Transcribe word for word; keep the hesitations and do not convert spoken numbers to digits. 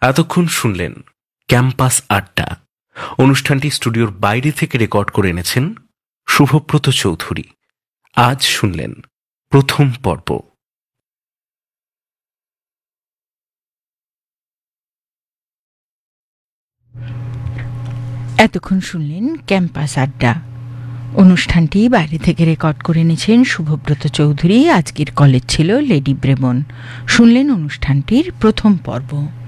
এতক্ষণ শুনলেন ক্যাম্পাস আড্ডা। অনুষ্ঠানটি স্টুডিওর বাইরে থেকে রেকর্ড করে এনেছেন শুভব্রত চৌধুরী। আজ শুনলেন প্রথম পর্ব। এতক্ষণ শুনলেন ক্যাম্পাস আড্ডা। অনুষ্ঠানটি বাইরে থেকে রেকর্ড করে এনেছেন শুভব্রত চৌধুরী। আজকের কলেজ ছিল লেডি ব্রেমন। শুনলেন অনুষ্ঠানটির প্রথম পর্ব।